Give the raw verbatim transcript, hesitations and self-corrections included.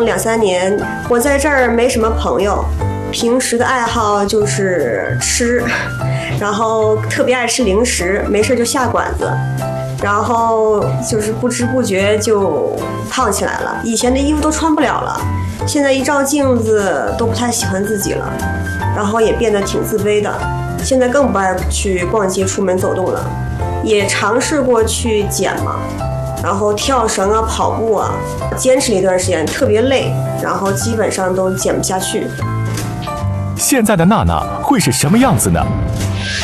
两三年，我在这儿没什么朋友，平时的爱好就是吃，然后特别爱吃零食，没事就下馆子，然后就是不知不觉就胖起来了。以前的衣服都穿不了了，现在一照镜子都不太喜欢自己了，然后也变得挺自卑的。现在更不爱去逛街、出门走动了，也尝试过去减嘛。然后跳绳啊、跑步啊，坚持了一段时间，特别累，然后基本上都减不下去。 现在的娜娜会是什么样子呢？